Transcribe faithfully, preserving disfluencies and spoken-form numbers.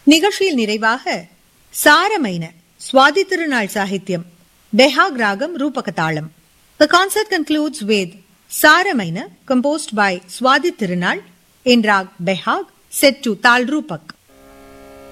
நிகழ்ச்சியில் நிறைவாக சாரமைன சுவாதி திருநாள் சாகித்யம் பெஹாக் ராகம் ரூபகதாளம். The concert concludes with Saramaina composed by Swadi Tirunal in rag Behag set to Tal Rupak.